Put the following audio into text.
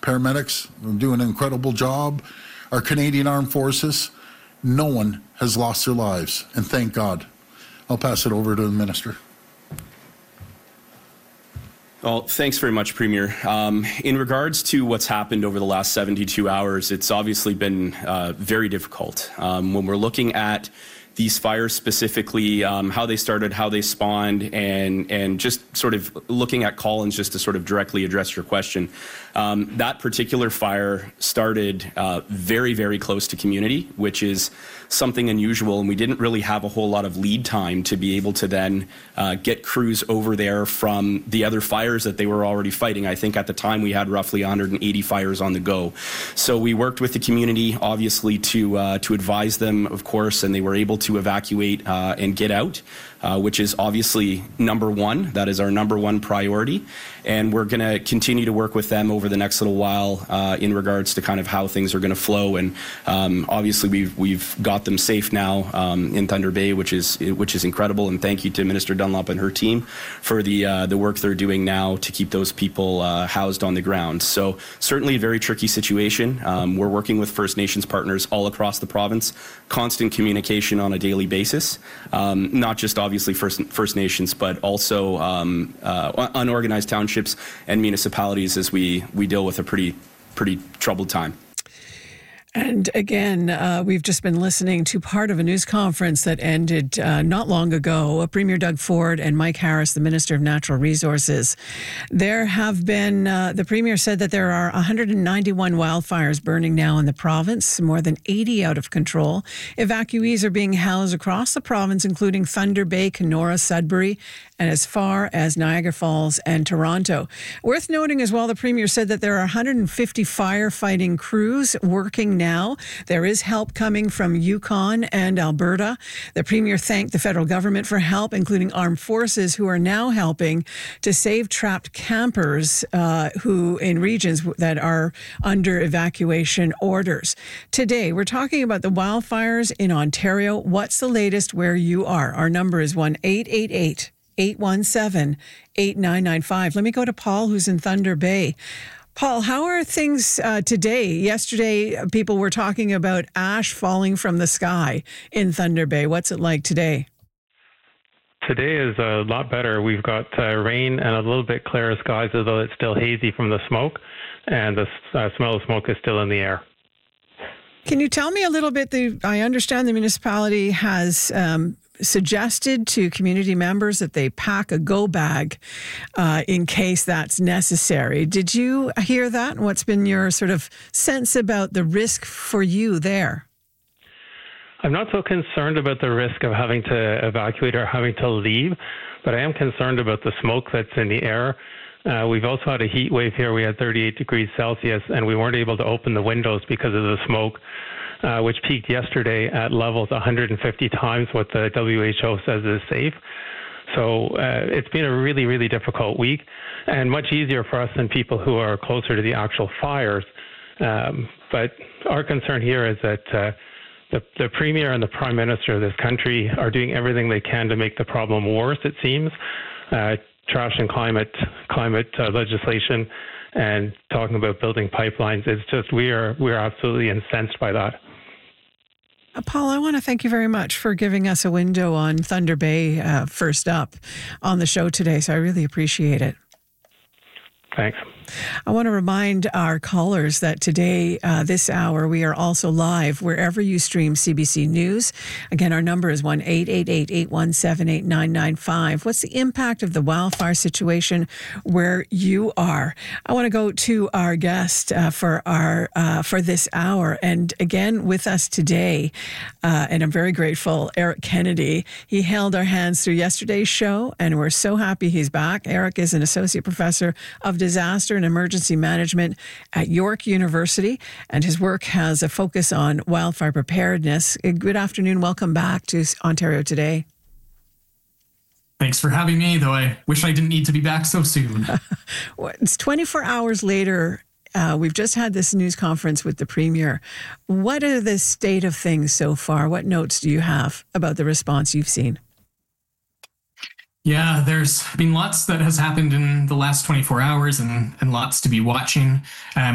paramedics do an incredible job. Our Canadian Armed Forces, no one has lost their lives, and thank God. I'll pass it over to the Minister. Well, thanks very much, Premier. In regards to what's happened over the last 72 hours, it's obviously been very difficult. When we're looking at these fires specifically, how they started, how they spawned, and just sort of looking at Collins just to sort of directly address your question. That particular fire started very, very close to community, which is something unusual, and we didn't really have a whole lot of lead time to be able to then get crews over there from the other fires that they were already fighting. I think at the time we had roughly 180 fires on the go. So we worked with the community, obviously, to advise them, of course, and they were able to evacuate and get out, which is obviously number one. That is our number one priority. And we're going to continue to work with them over the next little while in regards to kind of how things are going to flow. And obviously, we've got them safe now in Thunder Bay, which is incredible. And thank you to Minister Dunlop and her team for the work they're doing now to keep those people housed on the ground. So certainly a very tricky situation. We're working with First Nations partners all across the province, constant communication on a daily basis, not just obviously First Nations, but also unorganized townships and municipalities as we deal with a pretty troubled time. And again, we've just been listening to part of a news conference that ended not long ago. Premier Doug Ford and Mike Harris, the Minister of Natural Resources. There have been, the Premier said that there are 191 wildfires burning now in the province, more than 80 out of control. Evacuees are being housed across the province, including Thunder Bay, Kenora, Sudbury, and as far as Niagara Falls and Toronto. Worth noting as well, the Premier said that there are 150 firefighting crews working now. There is help coming from Yukon and Alberta. The Premier thanked the federal government for help, including armed forces who are now helping to save trapped campers who in regions that are under evacuation orders. Today, we're talking about the wildfires in Ontario. What's the latest where you are? Our number is 1-888-817-8995. Let me go to Paul, who's in Thunder Bay. Paul, how are things today? Yesterday, people were talking about ash falling from the sky in Thunder Bay. What's it like today? Today is a lot better. We've got rain and a little bit clearer skies, although it's still hazy from the smoke, and the smell of smoke is still in the air. Can you tell me a little bit? I understand the municipality has suggested to community members that they pack a go bag in case that's necessary. Did you hear that? And what's been your sort of sense about the risk for you there? I'm not so concerned about the risk of having to evacuate or having to leave, but I am concerned about the smoke that's in the air. We've also had a heat wave here. We had 38 degrees Celsius, and we weren't able to open the windows because of the smoke, which peaked yesterday at levels 150 times what the WHO says is safe. So it's been a really, really difficult week, and much easier for us than people who are closer to the actual fires. But our concern here is that the Premier and the Prime Minister of this country are doing everything they can to make the problem worse, it seems. Trash and climate legislation and talking about building pipelines. It's just we're absolutely incensed by that. Paul, I want to thank you very much for giving us a window on Thunder Bay first up on the show today. So I really appreciate it. Thanks. I want to remind our callers that today, this hour, we are also live wherever you stream CBC News. Again, our number is 1-888-817-8995. What's the impact of the wildfire situation where you are? I want to go to our guest for this hour. And again, with us today, and I'm very grateful, Eric Kennedy. He held our hands through yesterday's show, and we're so happy he's back. Eric is an associate professor of disaster and emergency management at York University, and his work has a focus on wildfire preparedness. Good afternoon. Welcome back to Ontario Today. Thanks for having me, though I wish I didn't need to be back so soon. It's 24 hours later. We've just had this news conference with the Premier. What are the state of things so far? What notes do you have about the response you've seen? Yeah, there's been lots that has happened in the last 24 hours and lots to be watching.